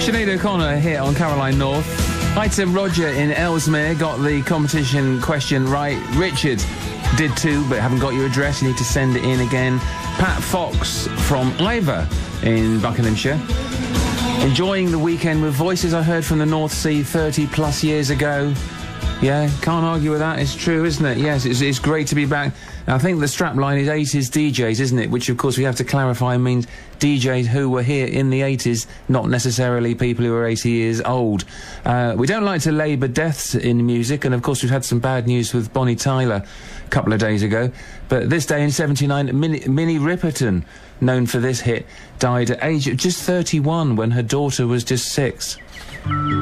Sinead O'Connor here on Caroline North. Item Roger in Ellesmere got the competition question right. Richard did too, but haven't got your address. You need to send it in again. Pat Fox from Ivor in Buckinghamshire. Enjoying the weekend with voices I heard from the North Sea 30 plus years ago. Yeah, can't argue with that. It's true, isn't it? Yes, it's great to be back. I think the strapline is 80s DJs, isn't it? Which, of course, we have to clarify means DJs who were here in the 80s, not necessarily people who are 80 years old. We don't like to labour deaths in music, and, of course, we've had some bad news with Bonnie Tyler a couple of days ago. But this day in 79, Minnie Riperton, known for this hit, died at age of just 31 when her daughter was just 6.